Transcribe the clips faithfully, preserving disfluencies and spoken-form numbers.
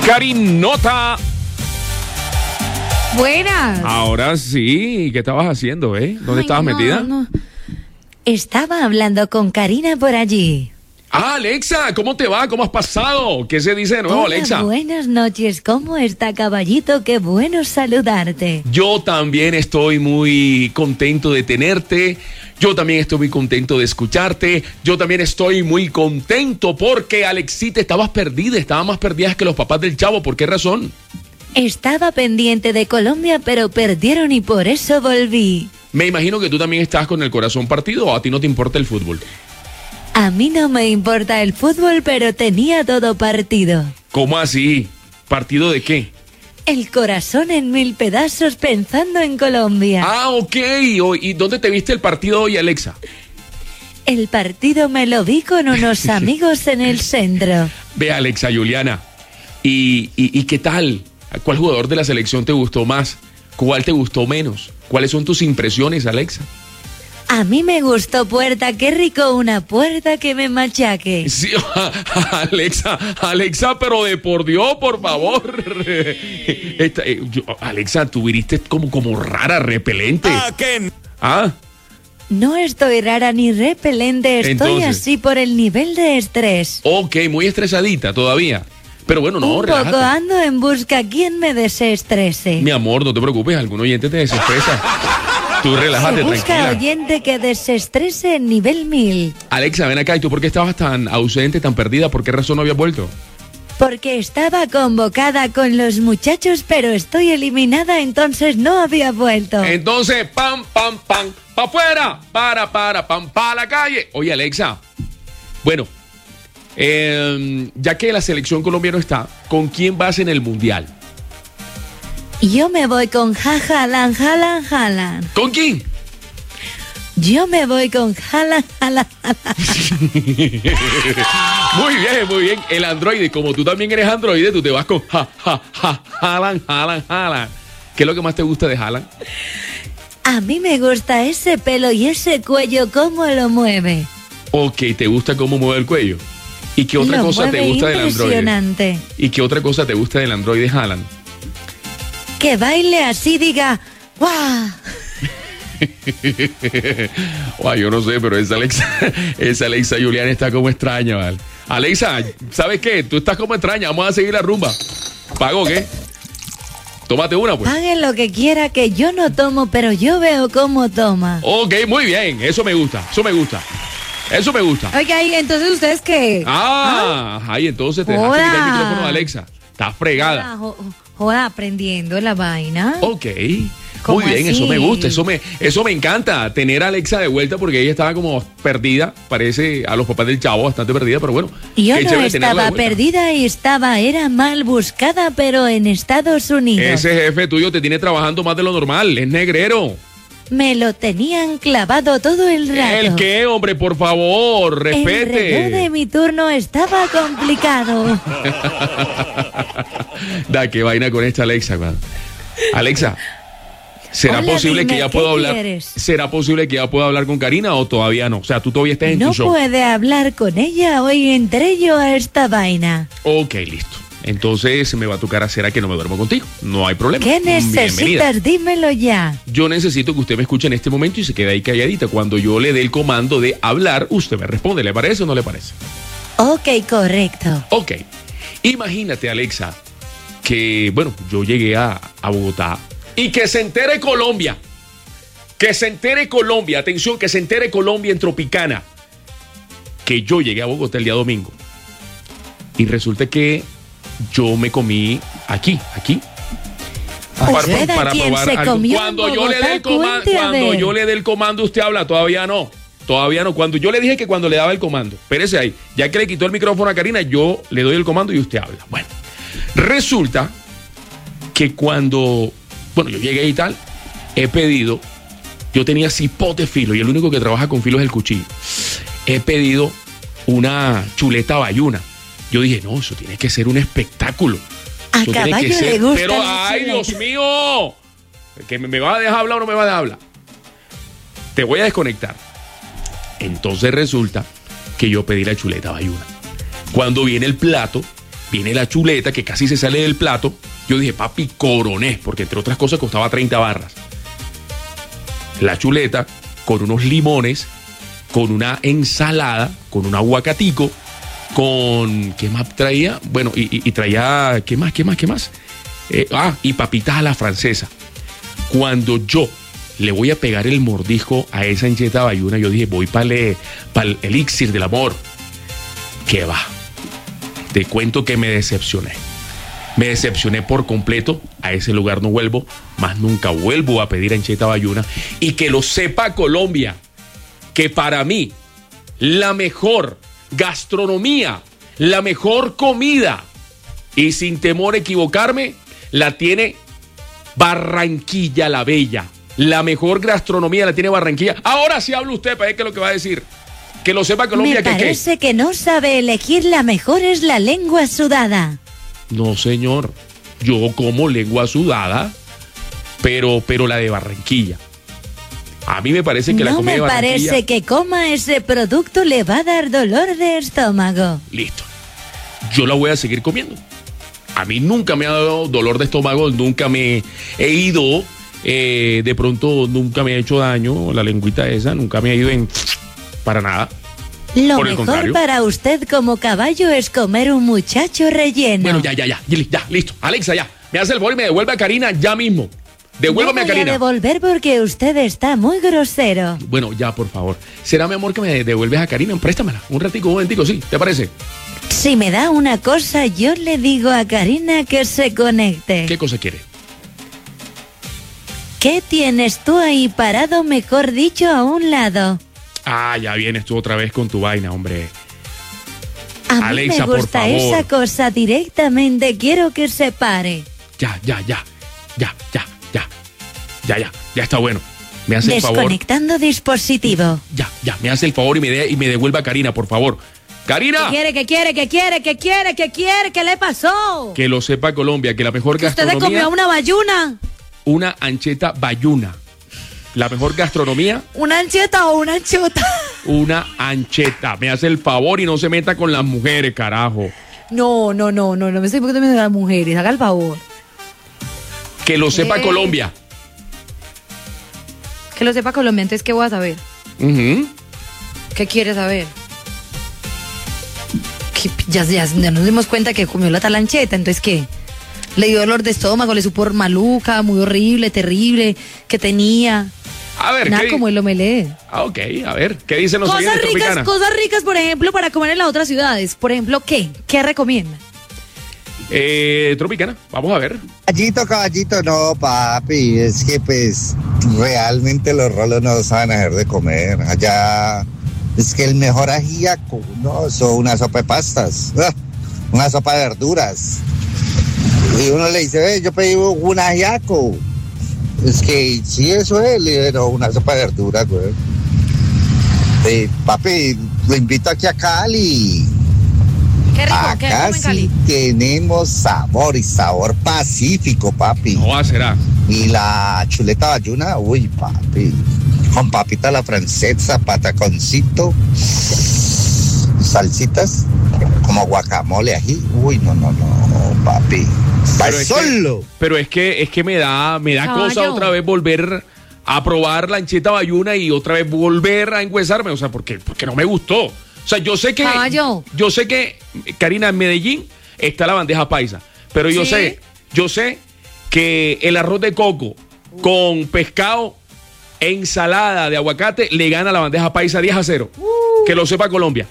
Karinota. Buenas. Ahora sí, ¿qué estabas haciendo, eh? ¿Dónde Ay, estabas no, metida? no. Estaba hablando con Karina por allí. Ah, Alexa, ¿cómo te va? ¿Cómo has pasado? ¿Qué se dice de nuevo, Hola, Alexa? buenas noches. ¿Cómo está, caballito? Qué bueno saludarte. Yo también estoy muy contento de tenerte. Yo también estoy muy contento de escucharte. Yo también estoy muy contento porque, Alexita, estabas perdida. Estabas más perdida que los papás del Chavo. ¿Por qué razón? Estaba pendiente de Colombia, pero perdieron y por eso volví. Me imagino que tú también estás con el corazón partido o a ti no te importa el fútbol. A mí no me importa el fútbol, pero tenía todo partido. ¿Cómo así? ¿Partido de qué? El corazón en mil pedazos pensando en Colombia. Ah, ok. ¿Y dónde te viste el partido hoy, Alexa? El partido me lo vi con unos amigos en el centro. Ve, Alexa, Juliana. ¿Y, y, y qué tal? ¿Cuál jugador de la selección te gustó más? ¿Cuál te gustó menos? ¿Cuáles son tus impresiones, Alexa? A mí me gustó Puerta, qué rico una puerta que me machaque. Sí, Alexa, Alexa, pero de por Dios, por favor. Esta, eh, yo, Alexa, tú viniste como, como rara, repelente. Ah, ¿qué? ¿Ah? No estoy rara ni repelente, estoy Entonces. así por el nivel de estrés. Ok, muy estresadita todavía. Pero bueno, no, Un relájate. poco ando en busca quien me desestrese. Mi amor, no te preocupes, algún oyente te desestresa. Tú relájate, Se busca tranquila. oyente que desestrese en nivel mil. Alexa, ven acá, ¿y tú por qué estabas tan ausente, tan perdida? ¿Por qué razón no habías vuelto? Porque estaba convocada con los muchachos, pero estoy eliminada, entonces no había vuelto. Entonces, pam, pam, pam, pa' afuera, para, para, pam, pa' la calle. Oye, Alexa, bueno, eh, ya que la selección colombiana está, ¿con quién vas en el Mundial? Yo me voy con Jajalan, Jalan, Jalan. ¿Con quién? Yo me voy con Jalan, Jalan, Jalan. Muy bien, muy bien. El androide, como tú también eres androide, tú te vas con ja, ja, ja, Jalan, Jalan, Jalan. ¿Qué es lo que más te gusta de Jalan? A mí me gusta ese pelo y ese cuello, cómo lo mueve. Ok, ¿te gusta cómo mueve el cuello? ¿Y qué otra Lo cosa te mueve gusta del androide? impresionante. ¿Y qué otra cosa te gusta del androide Jalan? Que baile así, diga, ¡guau! Guau, yo no sé, pero esa Alexa, esa Alexa Juliana está como extraña, ¿vale? Alexa, ¿sabes qué? Tú estás como extraña, vamos a seguir la rumba. ¿Pago qué? Tómate una, pues. Paguen lo que quiera, que yo no tomo, pero yo veo cómo toma. Ok, muy bien, eso me gusta, eso me gusta. Eso me gusta. Oiga, ¿y entonces ustedes qué? Ah, ay, entonces te dejaste Joda. quitar el micrófono de Alexa. Estás fregada. Joda, jo- joda, aprendiendo la vaina. Ok. ¿Cómo Muy bien, así? eso me gusta, eso me, eso me encanta, tener a Alexa de vuelta porque ella estaba como perdida, parece a los papás del Chavo, bastante perdida, pero bueno. Yo qué no chévere tenerla de estaba vuelta. perdida y estaba, era mal buscada, pero en Estados Unidos. Ese jefe tuyo te tiene trabajando más de lo normal, es negrero. Me lo tenían clavado todo el rato. ¿El qué, hombre? Por favor, El reloj de respete. mi turno estaba complicado. Da, qué vaina con esta Alexa, man. Alexa, ¿será Hola, posible dime, que ya ¿qué pueda hablar? quieres? ¿Será posible que ya pueda hablar con Karina o todavía no? O sea, tú todavía estás en No tu show. puede hablar con ella, hoy entré yo a esta vaina. Ok, listo. Entonces me va a tocar hacer a que no me duermo contigo. No hay problema. ¿Qué Bienvenida. necesitas? Dímelo ya. Yo necesito que usted me escuche en este momento y se quede ahí calladita. Cuando yo le dé el comando de hablar, usted me responde. ¿Le parece o no le parece? Ok, correcto. Ok. Imagínate, Alexa, que, bueno, yo llegué a, a Bogotá y que se entere Colombia. Que se entere Colombia. Atención, que se entere Colombia en Tropicana. Que yo llegué a Bogotá el día domingo. Y resulta que yo me comí aquí, aquí. ¿Usted a quién se algo. comió en Cuando yo le dé el Bogotá? comando, Cuente a cuando ver. yo le dé el comando, usted habla, todavía no. Todavía no. Cuando yo le dije que cuando le daba el comando, espérese ahí, ya que le quitó el micrófono a Karina, yo le doy el comando y usted habla. Bueno, resulta que cuando, bueno, yo llegué y tal, he pedido, yo tenía cipote filo y el único que trabaja con filo es el cuchillo. He pedido una chuleta bayuna. Yo dije, no, eso tiene que ser un espectáculo. A Eso tiene caballo que ser- le gusta Pero, la ay, chuleta. Dios mío, que me, me va a dejar hablar o no me va a dejar hablar. Te voy a desconectar. Entonces resulta que yo pedí la chuleta bayuna. Cuando viene el plato, viene la chuleta que casi se sale del plato. Yo dije, papi, coroné, porque entre otras cosas costaba treinta barras. La chuleta con unos limones, con una ensalada, con un aguacatico, con... ¿Qué más traía? Bueno, y, y, y traía... ¿Qué más? ¿Qué más? ¿Qué más? Eh, ah, y papitas a la francesa. Cuando yo le voy a pegar el mordisco a esa ancheta bayuna, yo dije, voy para el, el elixir del amor. ¿Qué va? Te cuento que me decepcioné. Me decepcioné por completo. A ese lugar no vuelvo. Más nunca vuelvo a pedir ancheta bayuna. Y que lo sepa Colombia, que para mí la mejor gastronomía, la mejor comida, y sin temor a equivocarme, la tiene Barranquilla la Bella. La mejor gastronomía la tiene Barranquilla. Ahora sí habla usted para ver qué es lo que va a decir. Que lo sepa Colombia. Me que parece que no sabe elegir. La mejor es la lengua sudada. No, señor. Yo como lengua sudada, pero, pero la de Barranquilla. A mí me parece que no la comida de Barranquilla... No me parece que coma ese producto, le va a dar dolor de estómago. Listo. Yo la voy a seguir comiendo. A mí nunca me ha dado dolor de estómago, nunca me he ido, eh, de pronto nunca me ha hecho daño la lengüita esa, nunca me ha ido en... para nada. Lo mejor para usted como caballo es comer un muchacho relleno. Bueno, ya, ya, ya, ya, listo. Alexa, ya. Me hace el favor y me devuelve a Karina ya mismo. Devuélvame no voy a Karina. a devolver porque usted está muy grosero. Bueno, ya, por favor. ¿Será, mi amor, que me devuelves a Karina? Préstamela. Un ratico, un momentico, ¿sí? ¿Te parece? Si me da una cosa, yo le digo a Karina que se conecte. ¿Qué cosa quiere? ¿Qué tienes tú ahí parado, mejor dicho, a un lado? Ah, ya vienes tú otra vez con tu vaina, hombre. A mí Alexa, me gusta por favor. esa cosa directamente. Quiero que se pare. Ya, ya, ya. Ya, ya, ya. Ya, ya. Ya está bueno. Me hace el favor. Desconectando dispositivo. Ya, ya. Me hace el favor y me, de, y me devuelva a Karina, por favor. ¡Karina! ¿Qué quiere, qué quiere, qué quiere, qué quiere, qué quiere? ¿Qué le pasó? Que lo sepa Colombia, que la mejor gastronomía... ¿Usted le comió una bayuna? Una ancheta bayuna. La mejor gastronomía... ¿Una ancheta o una anchota? Una ancheta. Me hace el favor y no se meta con las mujeres, carajo. No, no, no, no, no me estoy poniendo de las mujeres. Haga el favor. Que lo sepa Eh. Colombia. Que lo sepa Colombia, entonces, ¿qué voy a saber? Uh-huh. ¿Qué quiere saber? Que ya, ya, ya nos dimos cuenta que comió la talancheta, entonces, ¿qué? Le dio dolor de estómago, le supo maluca, muy horrible, terrible, que tenía... A ver, Nada ¿qué como el omelette. Ah, ok, a ver, ¿qué dicen los Cosas oyentes ricas, Tropicana? cosas ricas, por ejemplo, para comer en las otras ciudades. Por ejemplo, ¿qué? ¿Qué recomienda? Eh, Tropicana, vamos a ver. Caballito, caballito, no, papi, es que pues realmente los rolos no saben hacer de comer. Allá es que el mejor ajíaco, no, son una sopa de pastas, una sopa de verduras. Y uno le dice, ve, yo pedí un ajíaco. Es que sí, eso es, le digo, una sopa de verduras, güey. Eh, papi, lo invito aquí a Cali. Qué rico, ¿qué Acá comen en Cali? sí tenemos sabor y sabor pacífico, papi. No, será. Y la chuleta bayuna, uy, papi. Con papita a la francesa, pataconcito, salsitas, como guacamole, ají. Uy, no, no, no, papi. Va Pero es solo. que, pero es que es que me da, me da Caballo. cosa otra vez volver a probar la ancheta bayuna y otra vez volver a enguesarme, o sea, porque, porque no me gustó. O sea, yo sé que Caballo. yo sé que Karina, en Medellín está la bandeja paisa, pero yo Sí. sé, yo sé que el arroz de coco con pescado, ensalada de aguacate le gana la bandeja paisa diez a cero. Uh. Que lo sepa Colombia.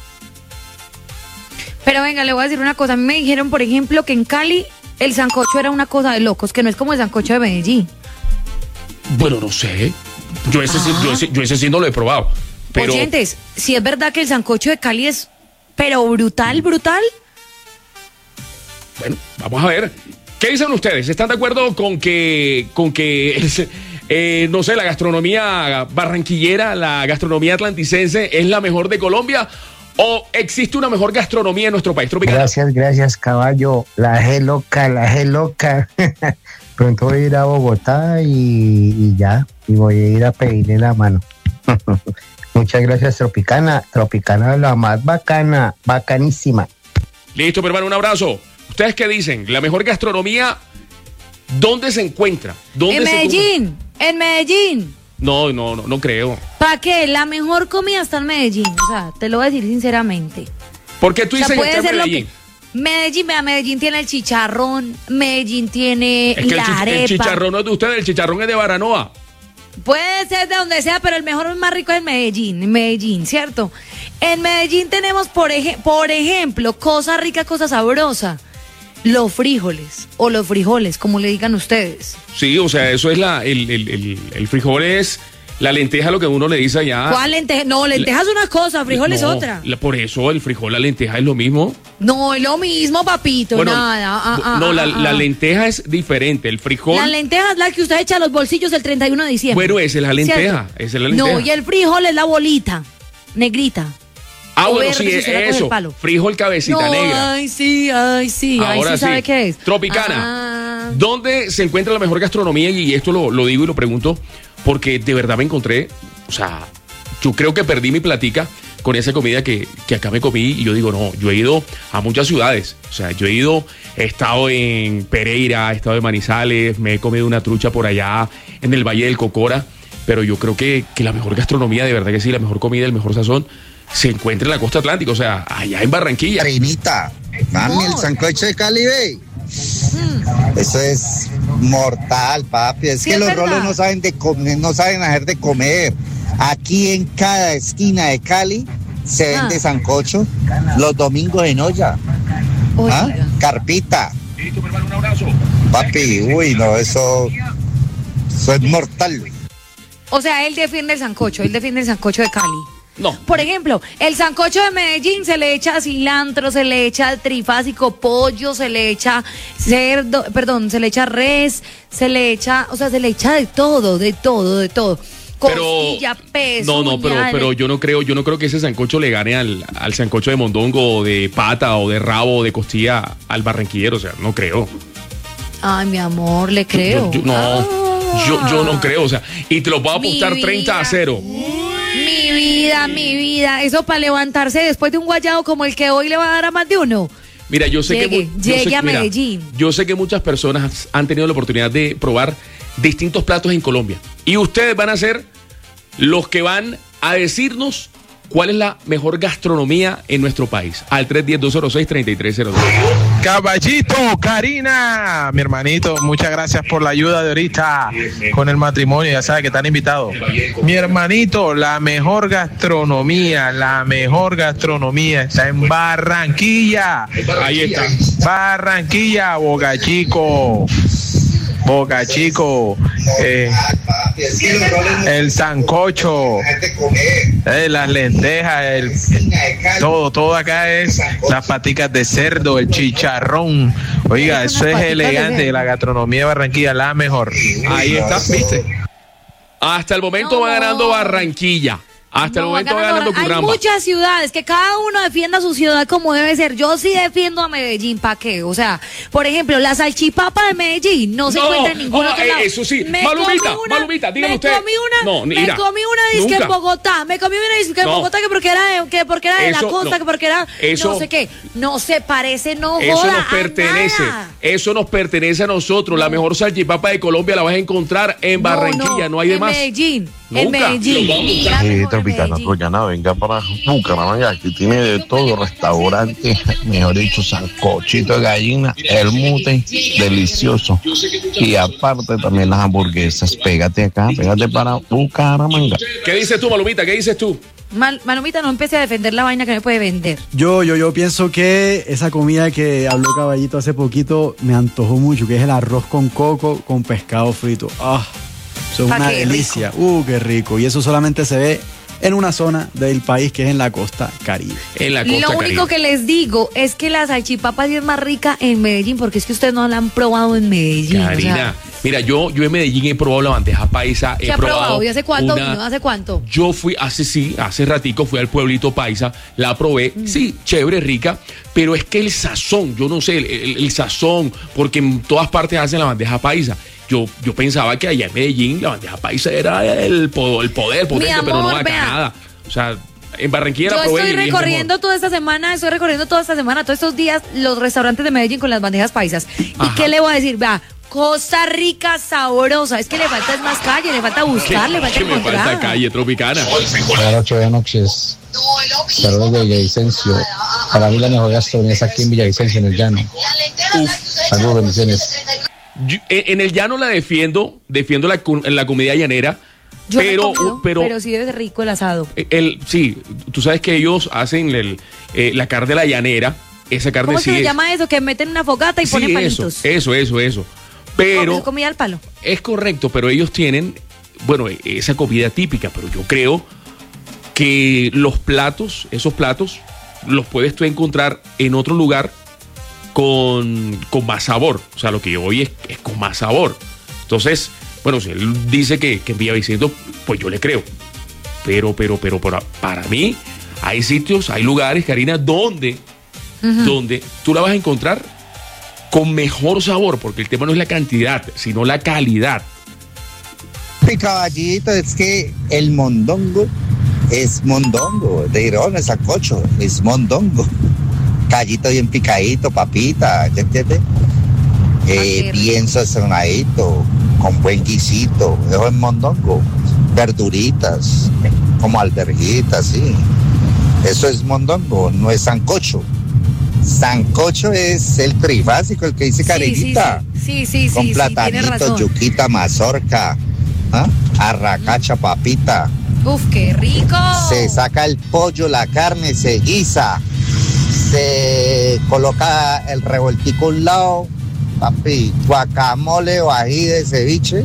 Pero venga, le voy a decir una cosa. A mí me dijeron, por ejemplo, que en Cali el sancocho era una cosa de locos, que no es como el sancocho de Medellín. Bueno, no sé. Yo ese, sí, Ah. yo ese, yo ese sí no lo he probado. Pero Oyentes, si es verdad que el sancocho de Cali es, pero brutal, brutal. bueno, vamos a ver. ¿Qué dicen ustedes? ¿Están de acuerdo con que, con que es, eh, no sé, la gastronomía barranquillera, la gastronomía atlanticense es la mejor de Colombia? ¿O existe una mejor gastronomía en nuestro país tropical? Gracias, gracias, caballo. La G loca, la G loca. Pronto voy a ir a Bogotá y, y ya, y voy a ir a pedirle la mano. Muchas gracias, Tropicana. Tropicana, la más bacana, bacanísima. Listo, mi hermano, un abrazo. ¿Ustedes qué dicen? La mejor gastronomía, ¿dónde se encuentra? ¿Dónde En se Medellín, en Medellín. No, no, no, no creo. ¿Para qué? La mejor comida está en Medellín. O sea, te lo voy a decir sinceramente. ¿Por qué tú O sea, dices que puede está en ser lo Medellín? que... Medellín, vea, Medellín tiene el chicharrón, Medellín tiene Es que el, la chich- arepa. el chicharrón no es de ustedes, el chicharrón es de Baranoa. Puede ser de donde sea, pero el mejor más rico es en Medellín, en Medellín, ¿cierto? En Medellín tenemos, por, ej- por ejemplo, cosa rica, cosa sabrosa. Los frijoles, o los frijoles, como le digan ustedes. Sí, o sea, eso es la, el, el, el, el frijol es la lenteja, lo que uno le dice allá. ¿Cuál lenteja? No, lenteja es una cosa, frijol es No, otra. la- por eso el frijol, la lenteja es lo mismo. No, es lo mismo, papito, Bueno, nada. ah, ah, no, ah, la, ah, la ah. lenteja es diferente. El frijol. La lenteja es la que usted echa a los bolsillos el treinta y uno de diciembre. Bueno, esa es la lenteja, ¿cierto? esa es la lenteja. No, y el frijol es la bolita, negrita. ah, o bueno, verde, sí, si es usted le coge el eso. palo. Frijol cabecita No, negra. ay, sí, ay, sí. Ahora ay, sí, ¿sabe sí. qué es? Tropicana. Ah. ¿Dónde se encuentra la mejor gastronomía? Y esto lo, lo digo y lo pregunto porque de verdad me encontré, o sea, yo creo que perdí mi platica con esa comida que, que acá me comí y yo digo, no, yo he ido a muchas ciudades, o sea, yo he ido, he estado en Pereira, he estado en Manizales, me he comido una trucha por allá en el Valle del Cocora, pero yo creo que, que la mejor gastronomía, de verdad que sí, la mejor comida, el mejor sazón, se encuentra en la costa atlántica, o sea, allá en Barranquilla. Trinita, mami, el sancocho de Cali, ve. Eso es mortal, papi. Es Sí, que es los verdad. rolos no saben de comer, no saben hacer de comer. Aquí en cada esquina de Cali se Ah. vende sancocho los domingos en olla. ¿Ah? Oiga. Carpita. Listo, mi hermano, un abrazo. Papi, uy, no, eso, eso es mortal. O sea, él defiende el sancocho, él defiende el sancocho de Cali. No. Por ejemplo, el sancocho de Medellín se le echa cilantro, se le echa trifásico pollo, se le echa cerdo, perdón, se le echa res, se le echa, o sea, se le echa de todo, de todo, de todo. Pero Costilla, peso. no, no, pero, pero yo no creo, yo no creo que ese sancocho le gane al, al sancocho de mondongo o de pata o de rabo o de costilla al barranquillero, o sea, no creo. Ay, mi amor, le Yo- creo. yo- no, Ah. yo, yo no creo, o sea, y te lo puedo Mi apostar treinta a vida. cero. Mi vida, mi vida. Eso para levantarse después de un guayado como el que hoy le va a dar a más de uno. Mira, yo sé Llegue, que mu- yo llegue sé- a mira, Medellín. yo sé que muchas personas han tenido la oportunidad de probar distintos platos en Colombia y ustedes van a ser los que van a decirnos cuál es la mejor gastronomía en nuestro país. Al tres uno cero, dos cero seis, tres tres cero dos. Caballito, Karina, mi hermanito, muchas gracias por la ayuda de ahorita con el matrimonio, ya sabes que están invitados. Mi hermanito, la mejor gastronomía, la mejor gastronomía está en Barranquilla. Ahí está. Barranquilla, Boca Chico. Boca Chico, eh, el sancocho, eh, las lentejas, el, todo, todo acá es las paticas de cerdo, el chicharrón. Oiga, Es eso unas es patitas de elegante, cerdo. la gastronomía de Barranquilla, la mejor. Ahí está, ¿viste? Hasta el momento No. va ganando Barranquilla. Hasta el No, momento va ganando- ganando Hay Curramba. muchas ciudades, que cada uno defienda su ciudad como debe ser. Yo sí defiendo a Medellín, ¿para qué? O sea, por ejemplo, la salchipapa de Medellín no se No, encuentra en ningún oh, otro eh, lado. eso sí. Me Malumita, comí una- Malumita, dígame me usted. Comí una, No, me mira, comí una disque nunca. en Bogotá, me comí una disque en No. Bogotá que porque era de, que porque era de Eso, la costa, no. que porque era Eso- no sé qué. No se parece, no Eso joda nos a pertenece, nada. eso nos pertenece a nosotros. La mejor salchipapa de Colombia la vas a encontrar en Barranquilla, no, hay de en más. Medellín, en Nunca. Medellín. La Sí, mejor en Tropicana Medellín. Troyana, venga para Bucaramanga, aquí tiene de todo, restaurante, mejor dicho, sancochito de gallina, el mute, delicioso. Y aparte también las hamburguesas, pégate acá, pégate para Bucaramanga. ¿Qué dices tú, Malumita? ¿Qué dices tú? Mal- Malumita, no empiece a defender la vaina que me puede vender. Yo, yo, yo pienso que esa comida que habló Caballito hace poquito me antojó mucho, que es el arroz con coco con pescado frito. Ah, eso es Pa' una qué delicia. Uh, qué rico. Y eso solamente se ve en una zona del país que es en la costa Caribe. En la costa Lo único Caribe. que les digo es que la salchipapa sí es más rica en Medellín, porque es que ustedes no la han probado en Medellín. Karina, o sea, mira, yo, yo en Medellín he probado la bandeja paisa. He ¿qué ha probado probado? ¿Y hace cuánto una- vino? ¿Hace cuánto? Yo fui hace sí, hace ratico fui al pueblito paisa, la probé, Mm. sí, chévere, rica, pero es que el sazón, yo no sé, el, el- el sazón, porque en todas partes hacen la bandeja paisa. Yo, yo pensaba que allá en Medellín la bandeja paisa era el, po- el poder potente, Mi pero no amor, acá vea. nada. O sea, en Barranquilla Yo la probé estoy y es recorriendo mejor. toda esta semana, estoy recorriendo toda esta semana, todos estos días, los restaurantes de Medellín con las bandejas paisas. Ajá. ¿Y qué le voy a decir? Vea, Costa Rica sabrosa. Es que le falta es más calle, le falta buscar, le falta ¿Qué me encontrar. falta calle tropicana? Buenas noches, buenas noches. Saludos de Villavicencio. Para mí la mejor gastronomía es aquí en Villavicencio, en el llano. Saludos, bendiciones. Yo, en el llano la defiendo, defiendo la, la comida llanera. Yo no he pero, comido, pero, pero sí debe ser rico el asado. el, sí, tú sabes que ellos hacen el, eh, la carne de la llanera. Esa carne ¿Cómo sí se le es- llama eso? Que meten una fogata y sí, ponen eso, palitos. eso, eso, eso. ¿Cómo Pero es comida al palo? es correcto, pero ellos tienen, bueno, esa comida típica, pero yo creo que los platos, esos platos, los puedes tú encontrar en otro lugar con, con más sabor. O sea, lo que yo voy es, es con más sabor. Entonces, bueno, si él dice que, que en Villavicencio, pues yo le creo. Pero, pero, pero, para, para mí, hay sitios, hay lugares, Karina, donde, donde tú la vas a encontrar con mejor sabor, porque el tema no es la cantidad, sino la calidad. Mi caballito, es que el mondongo es mondongo, de Irón, es sancocho, es mondongo. Callito bien picadito, papita, ¿ya entiendes? Eh, qué bien sazonadito, con buen guisito, eso es mondongo. Verduritas, como alberjitas, sí. Eso es mondongo, no es sancocho. Sancocho es el trifásico, el que dice Carinita. Sí, sí, sí, sí, Con sí, tiene platanito, razón. yuquita, mazorca, ¿ah? Arracacha, papita. Uf, qué rico. Se saca el pollo, la carne, se guisa, se coloca el revoltico a un lado, papi, guacamole o ají de ceviche.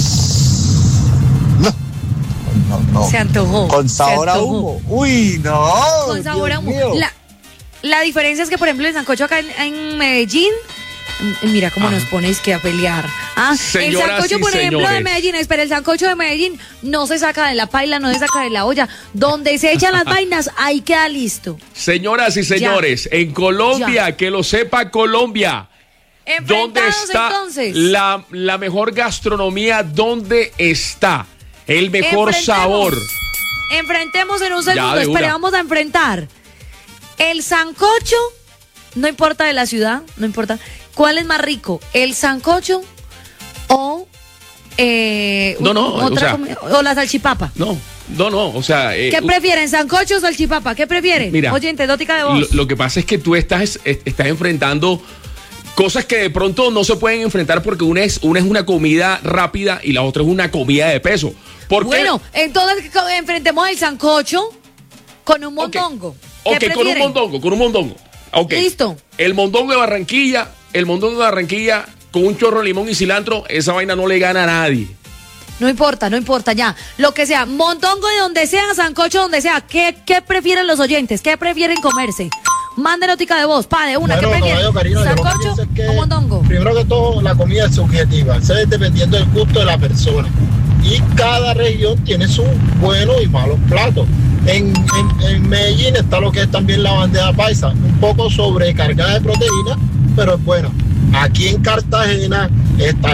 No, no, no. Se antojó. Con sabor se a antojó. humo. Uy, no. Con sabor a Dios humo. mío. La, la diferencia es que, por ejemplo, el sancocho acá en, en Medellín, mm, mira cómo Ajá. nos pones que a pelear. Ah, el Señoras sancocho, y por ejemplo, de señores. Medellín, espera, el sancocho de Medellín no se saca de la paila, no se saca de la olla. Donde se echan las vainas, ahí queda listo. Señoras y señores, en Colombia, que lo sepa Colombia, ¿dónde Enfrentados, está entonces. la, la mejor gastronomía? ¿Dónde está el mejor Enfrentemos. sabor? Enfrentemos en un segundo, de una. espera, vamos a enfrentar el sancocho, no importa de la ciudad, no importa. ¿Cuál es más rico? ¿El sancocho o eh, No, no, otra o sea- comida? O la salchipapa? No, no, no, o sea... eh, ¿Qué u- prefieren, sancocho o salchipapa? ¿Qué prefieren? Mira, Oyente, dótica de Lo, voz. lo que pasa es que tú estás, es- estás enfrentando cosas que de pronto no se pueden enfrentar porque una es, una es una comida rápida y la otra es una comida de peso. ¿Por qué? Bueno, entonces co- enfrentemos el sancocho con un mondongo. ¿Qué Ok, con un prefieren? mondongo, con un mondongo. Ok. Listo. El mondongo de Barranquilla, el mondongo de Barranquilla con un chorro de limón y cilantro, esa vaina no le gana a nadie. No importa, no importa, ya. Lo que sea, mondongo de donde sea, sancocho donde sea. ¿Qué, qué prefieren los oyentes? ¿Qué prefieren comerse? Manden notica de voz, pa, de una. Bueno, ¿Qué prefieren? caballo, Karina, yo lo que ¿Sancocho pienso es que, o mondongo? Primero que todo, la comida es subjetiva, eso es dependiendo del gusto de la persona. Y cada región tiene sus buenos y malos platos. En, en, en Medellín está lo que es también la bandeja paisa, un poco sobrecargada de proteína, pero es buena. Aquí en Cartagena está